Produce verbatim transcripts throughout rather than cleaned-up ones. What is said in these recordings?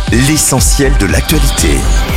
l'essentiel de l'actualité.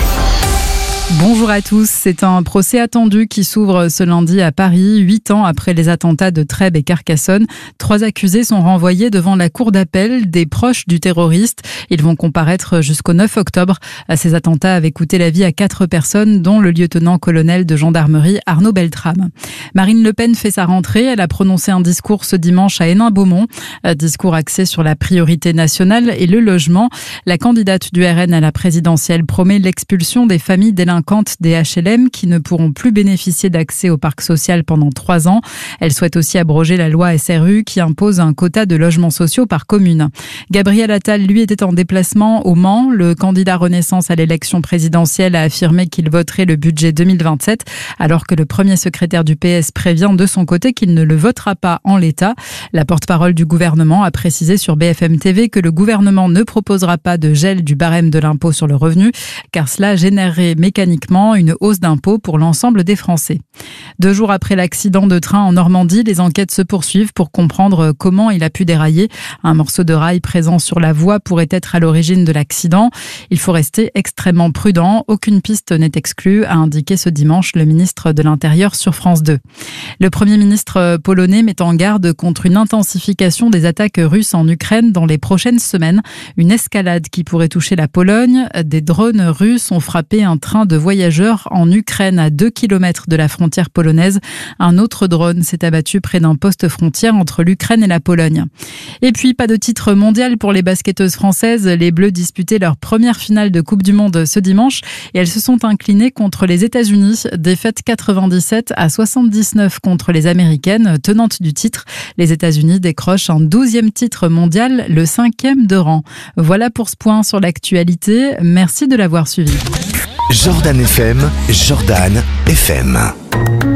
Bonjour à tous, c'est un procès attendu qui s'ouvre ce lundi à Paris, huit ans après les attentats de Trèbes et Carcassonne. Trois accusés sont renvoyés devant la cour d'appel des proches du terroriste. Ils vont comparaître jusqu'au neuf octobre. Ces attentats avaient coûté la vie à quatre personnes, dont le lieutenant-colonel de gendarmerie Arnaud Beltrame. Marine Le Pen fait sa rentrée. Elle a prononcé un discours ce dimanche à Hénin-Beaumont. Un discours axé sur la priorité nationale et le logement. La candidate du R N à la présidentielle promet l'expulsion des familles délinquantes des H L M qui ne pourront plus bénéficier d'accès au parc social pendant trois ans. Elle souhaite aussi abroger la loi S R U qui impose un quota de logements sociaux par commune. Gabriel Attal, lui, était en déplacement au Mans. Le candidat Renaissance à l'élection présidentielle a affirmé qu'il voterait le budget deux mille vingt-sept, alors que le premier secrétaire du P S prévient de son côté qu'il ne le votera pas en l'état. La porte-parole du gouvernement a précisé sur B F M T V que le gouvernement ne proposera pas de gel du barème de l'impôt sur le revenu, car cela générerait mécaniquement une hausse d'impôts pour l'ensemble des Français. Deux jours après l'accident de train en Normandie, les enquêtes se poursuivent pour comprendre comment il a pu dérailler. Un morceau de rail présent sur la voie pourrait être à l'origine de l'accident. Il faut rester extrêmement prudent. Aucune piste n'est exclue, a indiqué ce dimanche le ministre de l'Intérieur sur France deux. Le Premier ministre polonais met en garde contre une intensification des attaques russes en Ukraine dans les prochaines semaines. Une escalade qui pourrait toucher la Pologne. Des drones russes ont frappé un train de voyageurs en Ukraine à deux kilomètres de la frontière polonaise. Un autre drone s'est abattu près d'un poste frontière entre l'Ukraine et la Pologne. Et puis, pas de titre mondial pour les basketteuses françaises. Les Bleus disputaient leur première finale de Coupe du Monde ce dimanche et elles se sont inclinées contre les États-Unis. Défaite quatre-vingt-dix-sept à soixante-dix-neuf contre les Américaines, tenantes du titre. Les États-Unis décrochent un douzième titre mondial, le cinquième de rang. Voilà pour ce point sur l'actualité. Merci de l'avoir suivi. Jordan F M, Jordan F M.